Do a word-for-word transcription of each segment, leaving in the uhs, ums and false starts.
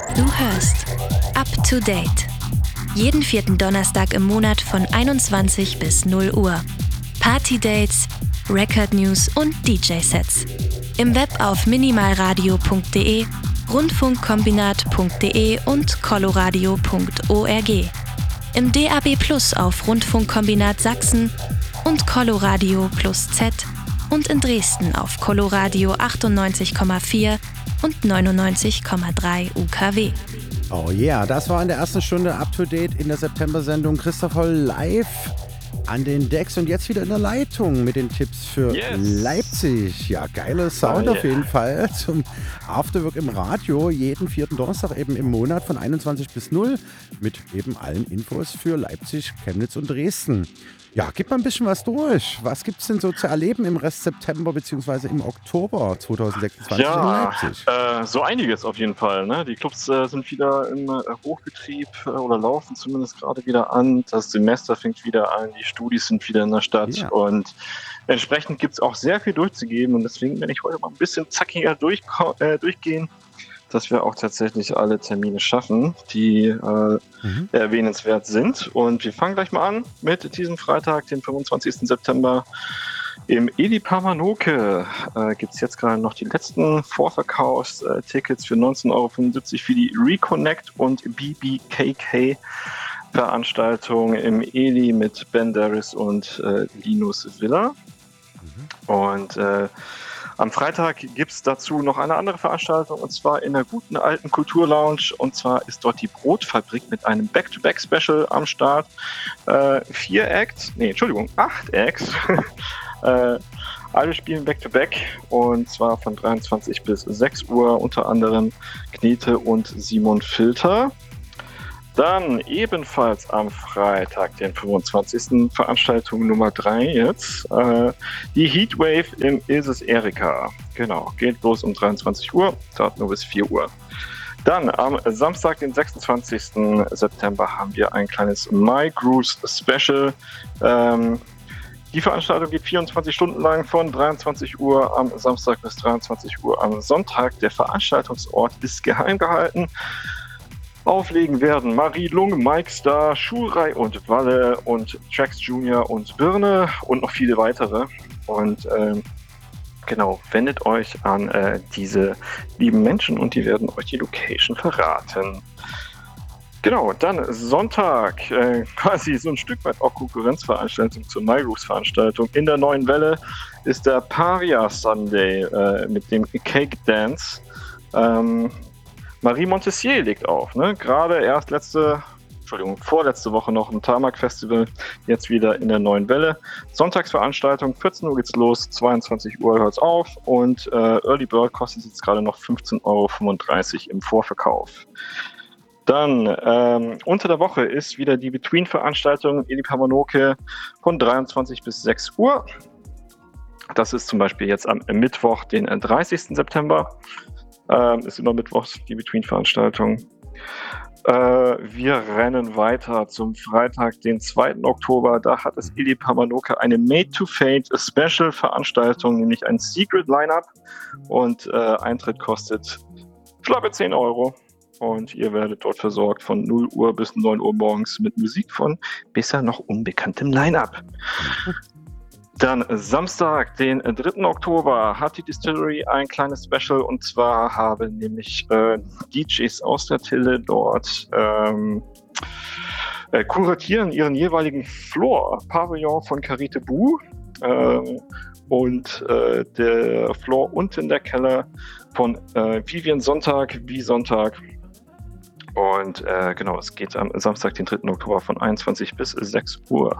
Du hörst Up to Date. Jeden vierten Donnerstag im Monat von einundzwanzig bis null Uhr. Party-Dates, Record-News und D J-Sets. Im Web auf minimalradio punkt de, rundfunkkombinat punkt de und coloradio punkt org. Im D A B Plus auf Rundfunkkombinat Sachsen und Coloradio Plus Z und in Dresden auf Coloradio achtundneunzig Komma vier und neunundneunzig Komma drei U K W. Oh ja, yeah, das war in der ersten Stunde Up to Date in der September-Sendung. Christoph Holl live an den Decks und jetzt wieder in der Leitung mit den Tipps für yes. Leipzig. Ja, geiler Sound oh, yeah. auf jeden Fall zum Afterwork im Radio. Jeden vierten Donnerstag eben im Monat von einundzwanzig bis null mit eben allen Infos für Leipzig, Chemnitz und Dresden. Ja, gib mal ein bisschen was durch. Was gibt es denn so zu erleben im Rest September bzw. im Oktober zwanzig sechsundzwanzig ja, in Leipzig? Äh, so einiges auf jeden Fall. Ne? Die Clubs äh, sind wieder im äh, Hochbetrieb äh, oder laufen zumindest gerade wieder an. Das Semester fängt wieder an, die Studis sind wieder in der Stadt ja. und entsprechend gibt es auch sehr viel durchzugeben und deswegen werde ich heute mal ein bisschen zackiger durch, äh, durchgehen, dass wir auch tatsächlich alle Termine schaffen, die äh, mhm. erwähnenswert sind. Und wir fangen gleich mal an mit diesem Freitag, den fünfundzwanzigsten September. Im Eli Pamanoke äh, gibt es jetzt gerade noch die letzten Vorverkaufstickets für neunzehn Euro fünfundsiebzig für die Reconnect und B B K K Veranstaltung im Eli mit Ben Darris und äh, Linus Villa. Mhm. Und äh, am Freitag gibt es dazu noch eine andere Veranstaltung und zwar in der guten alten Kulturlounge und zwar ist dort die Brotfabrik mit einem Back-to-Back-Special am Start. Äh, vier Acts, nee, Entschuldigung, acht Acts. äh, alle spielen Back-to-Back und zwar von dreiundzwanzig bis sechs Uhr, unter anderem Knete und Simon Filter. Dann ebenfalls am Freitag, den fünfundzwanzigsten Veranstaltung Nummer drei jetzt, äh, die Heatwave im Ilses Erika. Genau, geht los um dreiundzwanzig Uhr, dauert nur bis vier Uhr. Dann am Samstag, den sechsundzwanzigsten September, haben wir ein kleines My Grooves Special. Ähm, die Veranstaltung geht vierundzwanzig Stunden lang von dreiundzwanzig Uhr am Samstag bis dreiundzwanzig Uhr am Sonntag. Der Veranstaltungsort ist geheim gehalten. Auflegen werden Marie Lung, Mike Star, Schulrei und Walle und Trax Junior und Birne und noch viele weitere. Und ähm, genau, wendet euch an äh, diese lieben Menschen und die werden euch die Location verraten. Genau, dann Sonntag, äh, quasi so ein Stück weit auch Konkurrenzveranstaltung zur MyRoots-Veranstaltung. In der Neuen Welle ist der Paria Sunday äh, mit dem Cake Dance. Ähm, Marie Montessier legt auf, ne? Gerade erst letzte, Entschuldigung, vorletzte Woche noch im Tarmac Festival, jetzt wieder in der Neuen Welle. Sonntagsveranstaltung, vierzehn Uhr geht's los, zweiundzwanzig Uhr hört's auf und äh, Early Bird kostet jetzt gerade noch fünfzehn Euro fünfunddreißig im Vorverkauf. Dann ähm, unter der Woche ist wieder die Between-Veranstaltung Eli Pamanoke von dreiundzwanzig bis sechs Uhr. Das ist zum Beispiel jetzt am Mittwoch, den dreißigsten September. Ähm, ist immer Mittwochs die Between-Veranstaltung. Äh, wir rennen weiter zum Freitag, den zweiten Oktober. Da hat es Eli Pamanoke eine Made-to-Fate-Special-Veranstaltung, nämlich ein Secret-Line-Up. Und äh, Eintritt kostet schlappe zehn Euro. Und ihr werdet dort versorgt von null Uhr bis neun Uhr morgens mit Musik von bisher noch unbekanntem Line-Up. Dann Samstag, den dritten Oktober, hat die Distillery ein kleines Special und zwar haben nämlich äh, D Js aus der Tille dort ähm, äh, kuratieren ihren jeweiligen Floor. Pavillon von Carite Bu ähm, und äh, der Floor unten der Keller von äh, Vivian Sonntag, wie Sonntag. Und äh, genau, es geht am Samstag, den dritten Oktober von einundzwanzig bis sechs Uhr.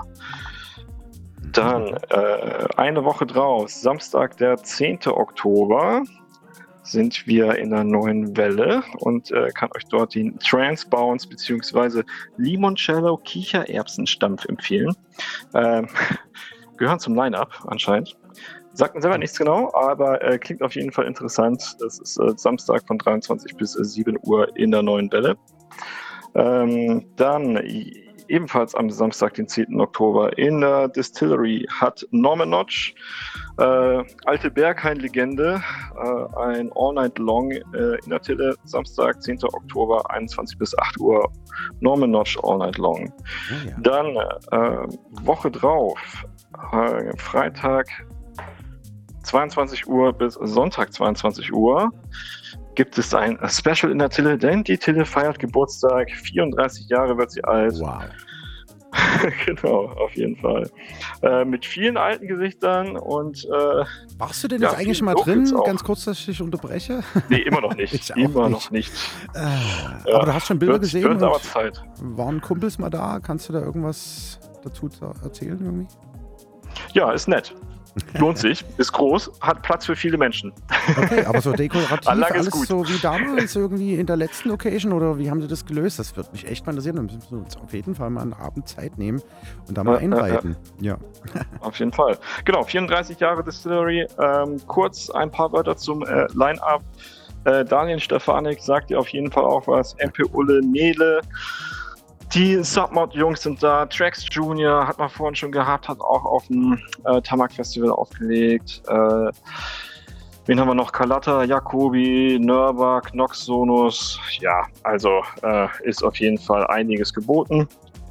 Dann äh, eine Woche drauf, Samstag, der zehnten Oktober, sind wir in der Neuen Welle und äh, kann euch dort den Trance Bounce bzw. Limoncello Kichererbsenstampf empfehlen. Ähm, gehören zum Line-Up anscheinend. Sagt mir selber nichts genau, aber äh, klingt auf jeden Fall interessant. Das ist äh, Samstag von dreiundzwanzig bis sieben Uhr in der Neuen Welle. Ähm, dann ebenfalls am Samstag, den zehnten Oktober, in der Distillery hat Norman Notch, äh, alte Berghain-Legende, äh, ein All-Night-Long äh, in der Tille, Samstag, zehnten Oktober, einundzwanzig bis acht Uhr, Norman Notch All-Night-Long. Oh ja. Dann äh, Woche drauf, äh, Freitag, zweiundzwanzig Uhr bis Sonntag, zweiundzwanzig Uhr, gibt es ein Special in der Tille, denn die Tille feiert Geburtstag, vierunddreißig Jahre wird sie alt. Wow. Genau, auf jeden Fall. Äh, mit vielen alten Gesichtern und äh, warst du denn ja, jetzt eigentlich mal drin? Ganz kurz, dass ich dich unterbreche? Nee, immer noch nicht. immer nicht. noch nicht. Äh, ja. Aber du hast schon Bilder wird, gesehen. Wird aber Zeit. Waren Kumpels mal da? Kannst du da irgendwas dazu erzählen irgendwie? Ja, ist nett. Lohnt sich, ist groß, hat Platz für viele Menschen. Okay, aber so dekorativ alles gut. So wie damals irgendwie in der letzten Location oder wie haben sie das gelöst? Das würde mich echt mal interessieren. Dann müssen wir uns auf jeden Fall mal einen Abend Zeit nehmen und da mal äh, einreiten. Äh, äh. Ja. Auf jeden Fall. Genau, vierunddreißig Jahre Distillery. Ähm, kurz ein paar Wörter zum äh, Line-Up. Äh, Daniel Stefanik sagt dir auf jeden Fall auch was. M P Ulle, Nele. Die Submod-Jungs sind da. Trax Junior hat man vorhin schon gehabt, hat auch auf dem äh, Tamak-Festival aufgelegt. Äh, wen haben wir noch? Kalata, Jacobi, Nörbak, Noxonus. Ja, also äh, ist auf jeden Fall einiges geboten.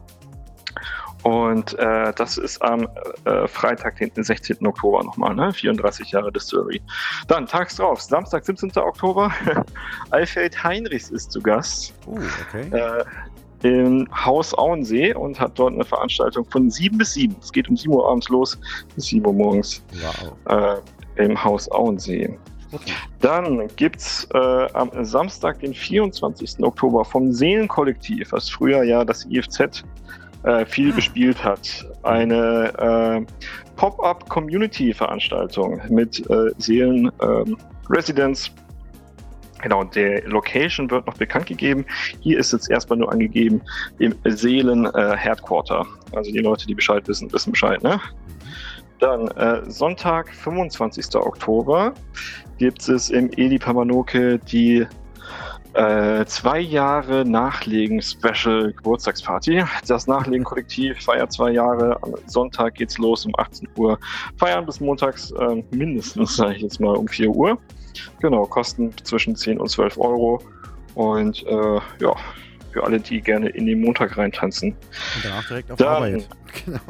Und äh, das ist am äh, Freitag, den sechzehnten Oktober nochmal, ne? vierunddreißig Jahre Distillery. Dann tags drauf, Samstag, siebzehnten Oktober. Alfred Heinrichs ist zu Gast. Oh, okay. Äh, im Haus Auensee und hat dort eine Veranstaltung von sieben bis sieben. Es geht um sieben Uhr abends los, bis sieben Uhr morgens. Wow. Äh, im Haus Auensee. Okay. Dann gibt es äh, am Samstag, den vierundzwanzigsten Oktober vom Seelenkollektiv, was früher ja das I F Z äh, viel ah. bespielt hat, eine äh, Pop-Up-Community-Veranstaltung mit äh, Seelen-Residents. Genau, der Location wird noch bekannt gegeben. Hier ist jetzt erstmal nur angegeben im Seelen-Headquarter. Äh, also die Leute, die Bescheid wissen, wissen Bescheid, ne? Dann äh, Sonntag, fünfundzwanzigsten Oktober, gibt es im Eli Pamanoke die äh, zwei Jahre Nachlegen-Special Geburtstagsparty. Das Nachlegen-Kollektiv feiert zwei Jahre. Am Sonntag geht's los um achtzehn Uhr. Feiern bis montags äh, mindestens, sage ich jetzt mal, um vier Uhr. Genau, kosten zwischen zehn und zwölf Euro. Und äh, ja, für alle, die gerne in den Montag reintanzen. Und danach direkt auf Dann, Arbeit. Genau.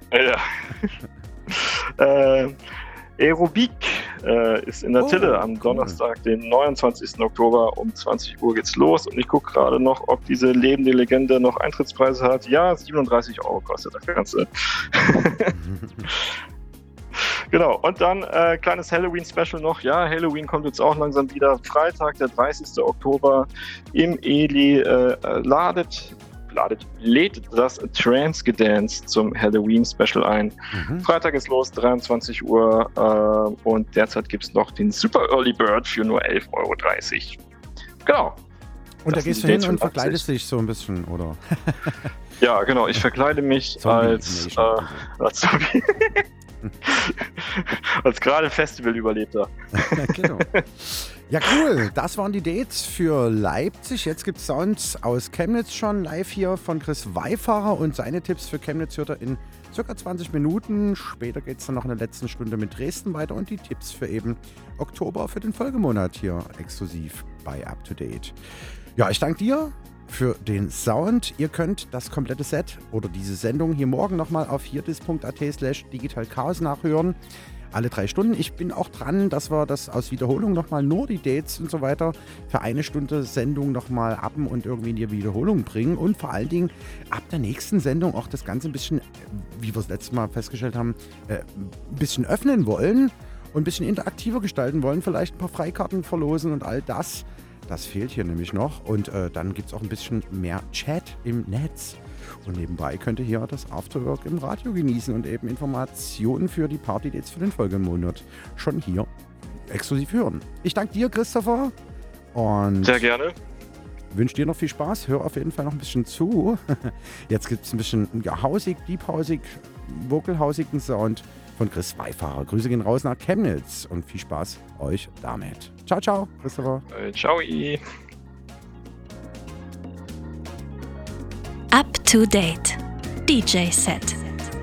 Ja. äh, Aerobik äh, ist in der oh, Tille am Donnerstag, cool. den neunundzwanzigsten Oktober um zwanzig Uhr geht's los. Und ich gucke gerade noch, ob diese lebende Legende noch Eintrittspreise hat. Ja, siebenunddreißig Euro kostet das Ganze. Genau, und dann äh, kleines Halloween-Special noch. Ja, Halloween kommt jetzt auch langsam wieder. Freitag, der dreißigsten Oktober im Eli äh, ladet, ladet, lädt das Trance-Gedance zum Halloween-Special ein. Mhm. Freitag ist los, dreiundzwanzig Uhr äh, und derzeit gibt es noch den Super Early Bird für nur elf Euro dreißig. Genau. Und das da gehst du hin und verkleidest dich so ein bisschen, oder? Ja, genau. Ich verkleide mich Zombie als, äh, als Zombie. Als gerade Festival-Überlebter. Genau. Ja, cool. Das waren die Dates für Leipzig. Jetzt gibt es Sounds aus Chemnitz schon live hier von Chris Weifahrer und seine Tipps für Chemnitz hört er in circa zwanzig Minuten. Später geht es dann noch in der letzten Stunde mit Dresden weiter und die Tipps für eben Oktober für den Folgemonat hier exklusiv bei Up to Date. Ja, ich danke dir für den Sound. Ihr könnt das komplette Set oder diese Sendung hier morgen nochmal auf hierdis punkt at slash digitalchaos nachhören. Alle drei Stunden. Ich bin auch dran, dass wir das aus Wiederholung nochmal nur die Dates und so weiter für eine Stunde Sendung nochmal appen und irgendwie in die Wiederholung bringen und vor allen Dingen ab der nächsten Sendung auch das Ganze ein bisschen, wie wir es letztes Mal festgestellt haben, äh, ein bisschen öffnen wollen und ein bisschen interaktiver gestalten wollen, vielleicht ein paar Freikarten verlosen und all das. Das fehlt hier nämlich noch und äh, dann gibt es auch ein bisschen mehr Chat im Netz. Und nebenbei könnt ihr hier das Afterwork im Radio genießen und eben Informationen für die Party-Dates für den Folgemonat schon hier exklusiv hören. Ich danke dir, Christopher. Und sehr gerne. Wünsche dir noch viel Spaß. Hör auf jeden Fall noch ein bisschen zu. Jetzt gibt es ein bisschen ja, hausig, deep-hausig, vocal-hausigen Sound von Chris Weifahrer. Grüße gehen raus nach Chemnitz und viel Spaß euch damit. Ciao, ciao, Christopher. Äh, ciao. Up to Date. D J-Set.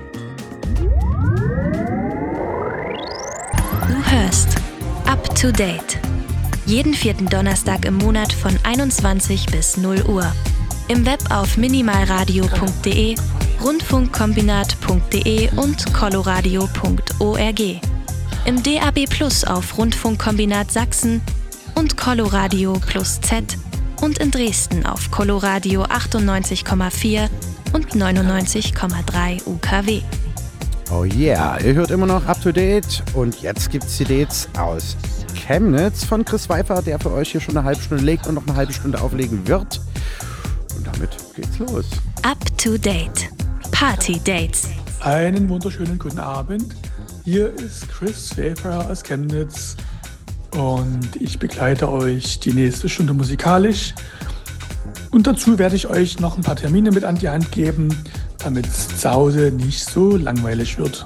Du hörst Up to Date. Jeden vierten Donnerstag im Monat von einundzwanzig bis null Uhr. Im Web auf minimalradio punkt de, rundfunkkombinat punkt de und coloradio punkt org. Im D A B Plus auf Rundfunkkombinat Sachsen und Coloradio Plus Z und in Dresden auf Coloradio achtundneunzig Komma vier und neunundneunzig Komma drei U K W. Oh yeah, ihr hört immer noch Up to Date und jetzt gibt's die Dates aus Chemnitz von Chris Pfeiffer, der für euch hier schon eine halbe Stunde legt und noch eine halbe Stunde auflegen wird. Und damit geht's los. Up to Date. Party Dates. Einen wunderschönen guten Abend. Hier ist Chris Pfeiffer aus Chemnitz und ich begleite euch die nächste Stunde musikalisch. Und dazu werde ich euch noch ein paar Termine mit an die Hand geben, damit es zu Hause nicht so langweilig wird.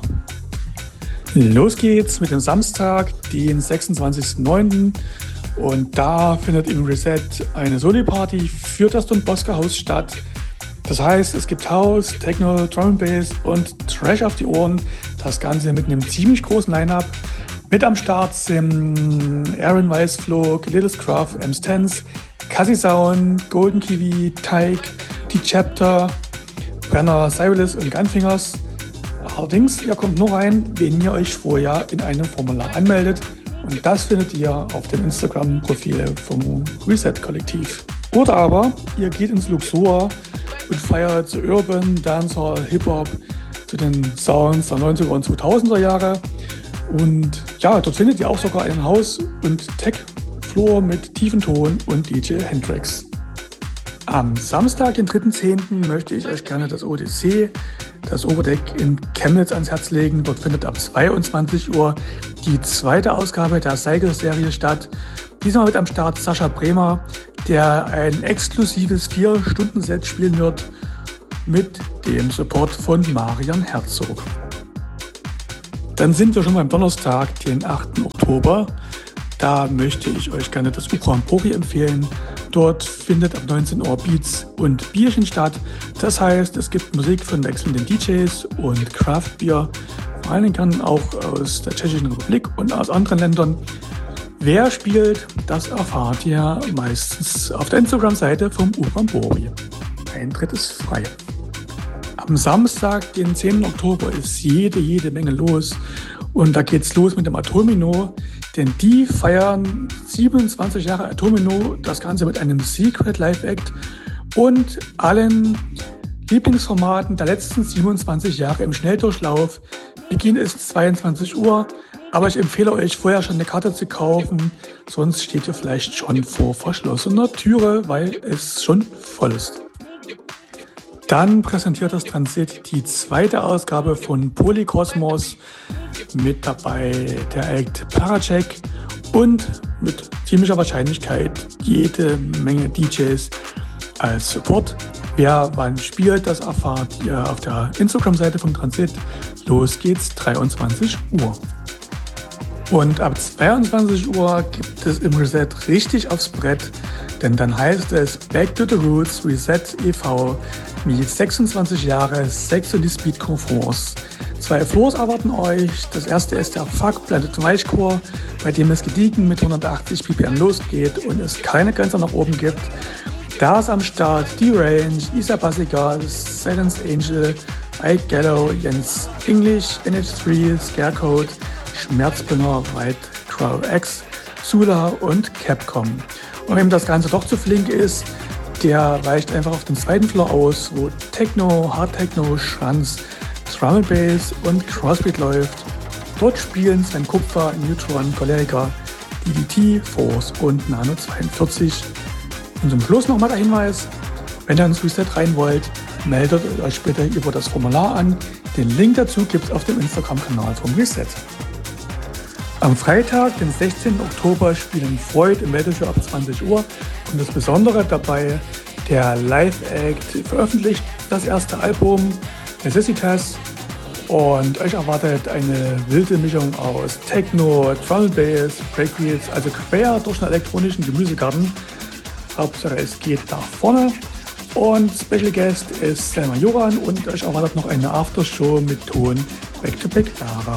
Los geht's mit dem Samstag, den sechsundzwanzigsten neunten Und da findet im Reset eine Soli-Party für das Don Bosco Haus statt. Das heißt, es gibt House, Techno, Drum and Bass und Trash auf die Ohren. Das Ganze mit einem ziemlich großen Line-Up. Mit am Start sind Aaron Weißflog, Little Scruff, M Stance, Cassie Sound, Golden Kiwi, Tyke, die Chapter, Brenner, Cyrus und Gunfingers. Allerdings, ihr kommt nur rein, wenn ihr euch vorher in einem Formular anmeldet. Und das findet ihr auf dem Instagram-Profil vom Reset-Kollektiv. Oder aber, ihr geht ins Luxor und feiert zu Urban, Dancehall, Hip-Hop, zu den Sounds der neunziger und zweitausender Jahre. Und ja, dort findet ihr auch sogar ein Haus- und Tech-Floor mit tiefen Ton und D J Hendrix. Am Samstag, den dritten zehnten möchte ich euch gerne das O D C, das Overdeck in Chemnitz ans Herz legen. Dort findet ab zweiundzwanzig Uhr die zweite Ausgabe der Cycle-Serie statt. Diesmal mit am Start Sascha Bremer, der ein exklusives vier Stunden Set spielen wird mit dem Support von Marian Herzog. Dann sind wir schon beim Donnerstag, den achten Oktober. Da möchte ich euch gerne das Ukrampori empfehlen. Dort findet ab neunzehn Uhr Beats und Bierchen statt. Das heißt, es gibt Musik von wechselnden D Js und Craft-Bier. Vor allen Dingen auch aus der Tschechischen Republik und aus anderen Ländern. Wer spielt, das erfahrt ihr meistens auf der Instagram-Seite vom Ukrampori. Eintritt ist frei. Am Samstag, den zehnten Oktober, ist jede, jede Menge los. Und da geht's los mit dem Atomino. Denn die feiern siebenundzwanzig Jahre Atomino, das Ganze mit einem Secret Live Act und allen Lieblingsformaten der letzten siebenundzwanzig Jahre im Schnelldurchlauf. Beginn ist zweiundzwanzig Uhr, aber ich empfehle euch vorher schon eine Karte zu kaufen, sonst steht ihr vielleicht schon vor verschlossener Türe, weil es schon voll ist. Dann präsentiert das Transit die zweite Ausgabe von Polykosmos. Mit dabei der Act Paracek und mit ziemlicher Wahrscheinlichkeit jede Menge D Js als Support. Wer wann spielt, das erfahrt ihr auf der Instagram-Seite vom Transit. Los geht's, dreiundzwanzig Uhr. Und ab zweiundzwanzig Uhr gibt es im Reset richtig aufs Brett, denn dann heißt es Back to the Roots Reset e V mit sechsundzwanzig Jahre Sex und die Speed Conference. Zwei Floors erwarten euch. Das erste ist der Fuck Planet Weichchor, bei dem es gediegen mit hundertachtzig B P M losgeht und es keine Grenze nach oben gibt. Da ist am Start D-Range, Isa Basiga, Silence Angel, Ike Gallo, Jens English, N H drei, Scarecode, Schmerzbrenner, White Crow X, Sula und Capcom. Und wem das Ganze doch zu flink ist, der weicht einfach auf den zweiten Floor aus, wo Techno, Hard Techno, Schranz, Drum and Bass und Crossbeat läuft. Dort spielen Sven Kupfer, Neutron, Choleriker, D D T, Force und Nano zweiundvierzig. Und zum Schluss nochmal der Hinweis, wenn ihr ins Reset rein wollt, meldet euch bitte über das Formular an. Den Link dazu gibt es auf dem Instagram-Kanal vom Reset. Am Freitag, den sechzehnten Oktober, spielen Freud im Metal ab zwanzig Uhr. Und das Besondere dabei, der Live-Act veröffentlicht das erste Album Necessitas und euch erwartet eine wilde Mischung aus Techno, Drum and Bass, Breakbeats, also quer durch einen elektronischen Gemüsegarten. Hauptsache es geht nach vorne Und Special Guest ist Selma Joran und euch erwartet noch eine Aftershow mit Ton Back to Back Lara.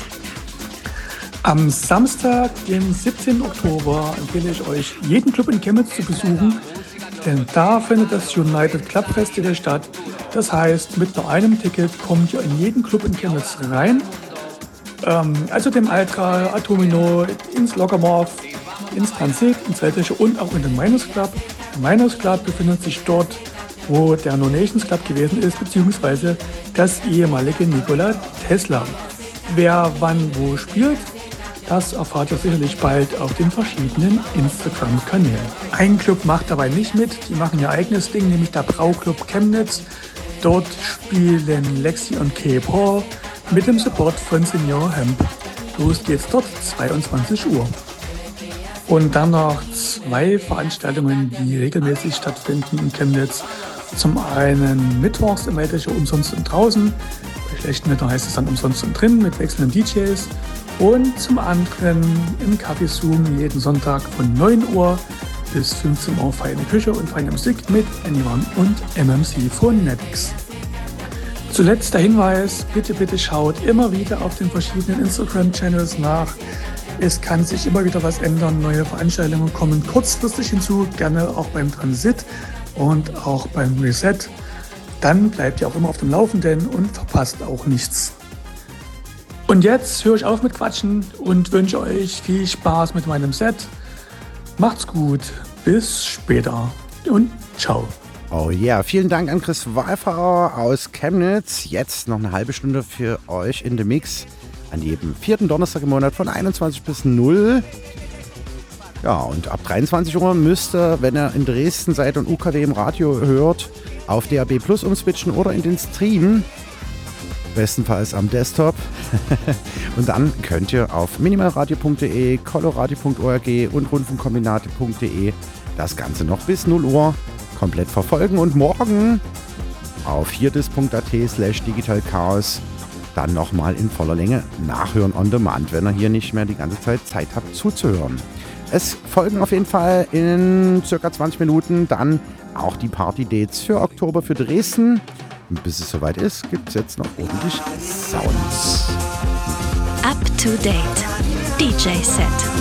Am Samstag, den siebzehnten Oktober, empfehle ich euch, jeden Club in Chemnitz zu besuchen, denn da findet das United Club Festival statt. Das heißt, mit nur einem Ticket kommt ihr in jeden Club in Chemnitz rein. Ähm, also dem Altra, Atomino, ins Lockermorph, ins Transit, ins Zeltische und auch in den Minus Club. Der Minus Club befindet sich dort, wo der No Nations Club gewesen ist, beziehungsweise das ehemalige Nikola Tesla. Wer wann wo spielt, das erfahrt ihr sicherlich bald auf den verschiedenen Instagram-Kanälen. Ein Club macht dabei nicht mit, die machen ihr eigenes Ding, nämlich der Brauclub Chemnitz. Dort spielen Lexi und Kay Paul mit dem Support von Senior Hemp. Los geht's dort, zweiundzwanzig Uhr. Und dann noch zwei Veranstaltungen, die regelmäßig stattfinden in Chemnitz. Zum einen mittwochs im Weltliche umsonst und draußen. Bei schlechtem Wetter heißt es dann umsonst und drin mit wechselnden D Js. Und zum anderen im Café Zoom jeden Sonntag von neun Uhr bis fünfzehn Uhr feine Küche und feine Musik mit Anyone und M M C von Netix. Zuletzt der Hinweis, bitte, bitte schaut immer wieder auf den verschiedenen Instagram-Channels nach. Es kann sich immer wieder was ändern, neue Veranstaltungen kommen kurzfristig hinzu, gerne auch beim Transit und auch beim Reset. Dann bleibt ihr auch immer auf dem Laufenden und verpasst auch nichts. Und jetzt höre ich auf mit Quatschen und wünsche euch viel Spaß mit meinem Set. Macht's gut, bis später und ciao. Oh ja, yeah. Vielen Dank an Chris Wallfahrer aus Chemnitz. Jetzt noch eine halbe Stunde für euch in The Mix. An jedem vierten Donnerstag im Monat von einundzwanzig bis null. Ja, und ab dreiundzwanzig Uhr müsst ihr, wenn ihr in Dresden seid und U K W im Radio hört, auf D A B Plus umswitchen oder in den Stream. Bestenfalls am Desktop. Und dann könnt ihr auf minimalradio punkt de, coloradio punkt org und rundfunkkombinate punkt de das Ganze noch bis null Uhr komplett verfolgen und morgen auf hierdis punkt at slash digitalchaos dann nochmal in voller Länge nachhören on demand, wenn ihr hier nicht mehr die ganze Zeit Zeit habt zuzuhören. Es folgen auf jeden Fall in circa zwanzig Minuten dann auch die Party-Dates für Oktober für Dresden. Und bis es soweit ist, gibt es jetzt noch ordentlich Sounds. Up to date. D J Set.